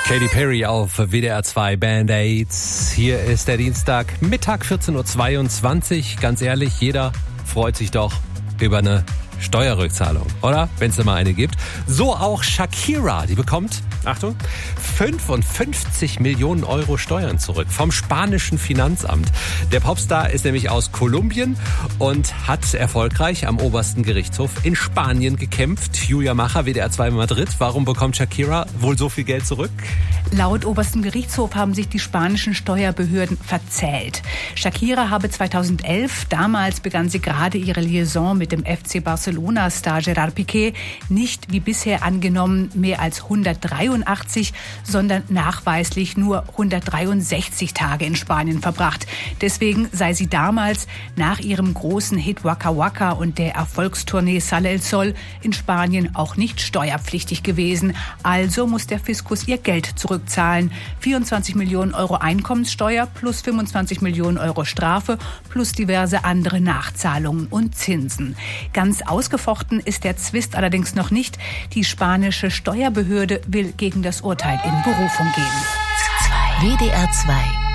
Katy Perry auf WDR 2 Band-Aids. Hier ist der Dienstag, Mittag 14.22 Uhr. Ganz ehrlich, jeder freut sich doch über eine Steuerrückzahlung, oder? Wenn es mal eine gibt. So auch Shakira, die bekommt, Achtung, 55 Millionen Euro Steuern zurück vom spanischen Finanzamt. Der Popstar ist nämlich aus Kolumbien und hat erfolgreich am obersten Gerichtshof in Spanien gekämpft. Julia Macher, WDR 2 Madrid. Warum bekommt Shakira wohl so viel Geld zurück? Laut obersten Gerichtshof haben sich die spanischen Steuerbehörden verzählt. Shakira habe 2011, damals begann sie gerade ihre Liaison mit dem FC Barcelona-Star Gerard Piqué, nicht wie bisher angenommen mehr als 183, sondern nachweislich nur 163 Tage in Spanien verbracht. Deswegen sei sie damals nach ihrem großen Hit Waka Waka und der Erfolgstournee Sale el Sol in Spanien auch nicht steuerpflichtig gewesen. Also muss der Fiskus ihr Geld zurückzahlen. 24 Millionen Euro Einkommenssteuer plus 25 Millionen Euro Strafe plus diverse andere Nachzahlungen und Zinsen. Ganz ausgefochten ist der Zwist allerdings noch nicht. Die spanische Steuerbehörde will gegen das Urteil in Berufung gehen. WDR 2